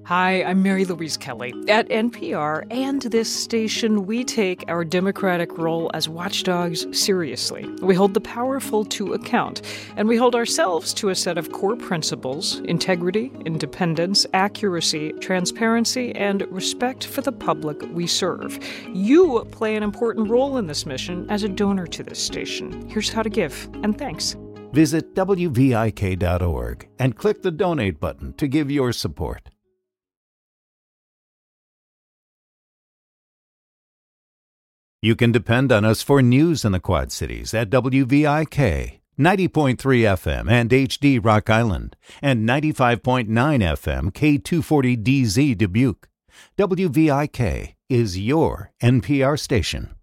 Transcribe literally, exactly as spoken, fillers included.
Hi, I'm Mary Louise Kelly. At N P R and this station, we take our democratic role as watchdogs seriously. We hold the powerful to account, and we hold ourselves to a set of core principles: integrity, independence, accuracy, transparency, and respect for the public we serve. You play an important role in this mission as a donor to this station. Here's how to give, and thanks. Visit W V I K dot org and click the donate button to give your support. You can depend on us for news in the Quad Cities at W V I K, ninety point three F M and H D Rock Island, and ninety-five point nine F M K two forty D Z Dubuque. W V I K is your N P R station.